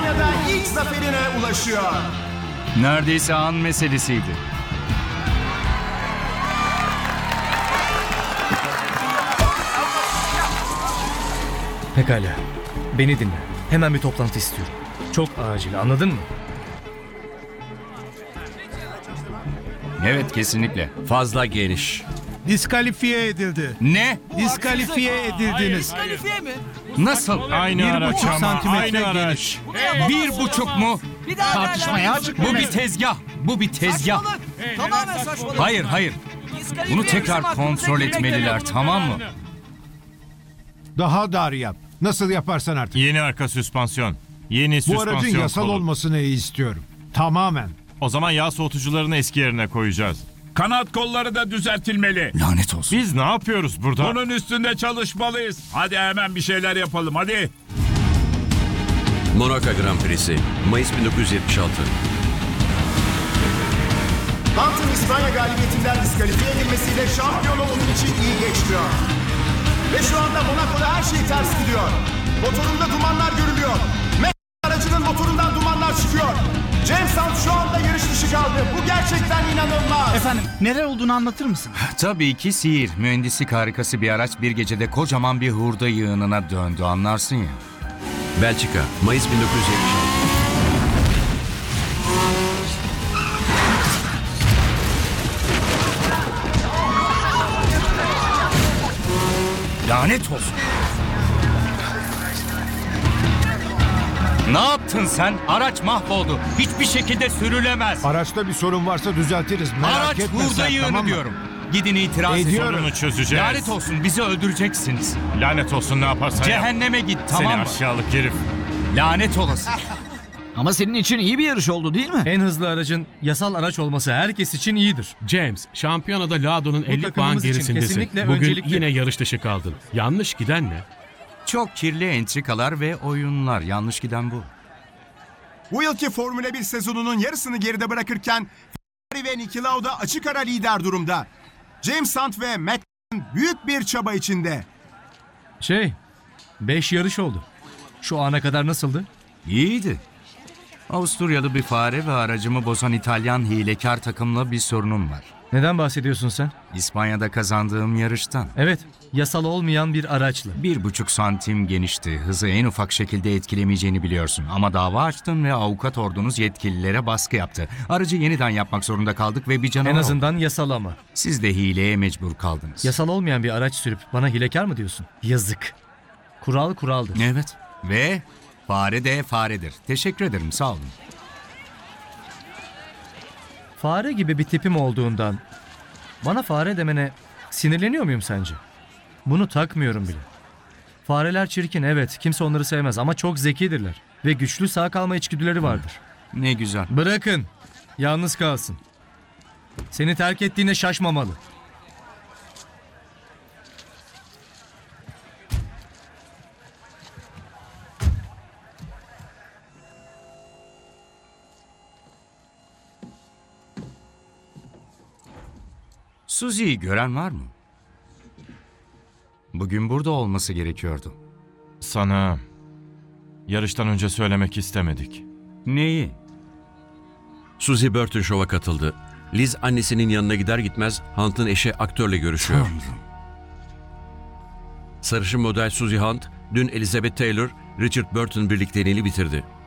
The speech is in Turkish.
İspanya'da ilk zaferine ulaşıyor. Neredeyse an meselesiydi. Pekala. Beni dinle. Hemen bir toplantı istiyorum. Çok acil, anladın mı? Evet, kesinlikle. Fazla geniş. Diskalifiye edildi. Ne? Diskalifiye edildiniz. Nasıl? Aynı araç 1,5 ama. santimetre Aynı geniş. araç. 1,5 mu? Tartışmaya açık. Bu bir tezgah. Bu bir tezgah. Tamamen saçmalık. Hayır. Bunu tekrar kontrol etmeliler, tamam mı? Daha dar yap. Nasıl yaparsan artık. Yeni arka süspansiyon. Yeni Bu süspansiyon aracın yasal kolu. olmasını istiyorum. Tamamen. O zaman yağ soğutucularını eski yerine koyacağız. Kanat kolları da düzeltilmeli. Lanet olsun. Biz ne yapıyoruz burada? Bunun üstünde çalışmalıyız. Hadi hemen bir şeyler yapalım hadi. Monaco Grand Prix'si. Mayıs 1976. Hunt'ın İspanya galibiyetinden diskalifiye edilmesiyle şampiyonu onun için iyi geçmiyor. Ve şu anda Monaco'da her şey ters gidiyor. Motorunda dumanlar görülüyor. Aracının motorundan dumanlar çıkıyor. James Hunt şu anda yarış dışı kaldı. Bu gerçekten inanılmaz. Efendim neler olduğunu anlatır mısın? Tabii ki sihir. Mühendislik harikası bir araç bir gecede kocaman bir hurda yığınına döndü, anlarsın ya. Belçika. Mayıs 1976. Lanet olsun. Ne yaptın sen? Araç mahvoldu. Hiçbir şekilde sürülemez. Araçta bir sorun varsa düzeltiriz. Merak Araç etme hurda sen, yığını tamam mı? diyorum. Gidin itiraz edin. Ediyorum. Sorunu çözeceğiz. Lanet olsun, bizi öldüreceksiniz. Lanet olsun, ne yaparsan yap. Cehenneme git, Seni tamam mı? aşağılık herif. Lanet olası. Ama senin için iyi bir yarış oldu değil mi? En hızlı aracın yasal araç olması herkes için iyidir. James, şampiyonada Lado'nun 50 puan takımımız için gerisindesin. kesinlikle Bugün öncelikli. yine yarış dışı kaldın. Yanlış giden ne? Çok kirli entrikalar ve oyunlar. Yanlış giden bu. Bu yılki Formula 1 sezonunun yarısını geride bırakırken Ferrari ve Niki Lauda açık ara lider durumda. James Hunt ve McLaren büyük bir çaba içinde. 5 yarış oldu. Şu ana kadar nasıldı? İyiydi. Avusturyalı bir fare ve aracımı bozan İtalyan hilekar takımla bir sorunum var. Neden bahsediyorsun sen? İspanya'da kazandığım yarıştan. Evet, yasal olmayan bir araçla. 1,5 santim genişti. Hızı en ufak şekilde etkilemeyeceğini biliyorsun. Ama dava açtın ve avukat ordunuz yetkililere baskı yaptı. Aracı yeniden yapmak zorunda kaldık ve bir canavar En oldu. azından yasal ama. Siz de hileye mecbur kaldınız. Yasal olmayan bir araç sürüp bana hilekar mı diyorsun? Yazık. Kural kuraldır. Evet. Ve fare de faredir. Teşekkür ederim, sağ olun. Fare gibi bir tipim olduğundan bana fare demene sinirleniyor muyum sence? Bunu takmıyorum bile. Fareler çirkin, evet, kimse onları sevmez ama çok zekidirler. Ve güçlü sağ kalma içgüdüleri vardır. Ne güzel. Bırakın, yalnız kalsın. Seni terk ettiğine şaşmamalı. Susie'yi gören var mı? Bugün burada olması gerekiyordu. Sana yarıştan önce söylemek istemedik. Neyi? Suzy Burton şova katıldı. Liz annesinin yanına gider gitmez Hunt'ın eşi aktörle görüşüyor. Sarışın model Suzy Hunt dün Elizabeth Taylor, Richard Burton birlikteliğini bitirdi.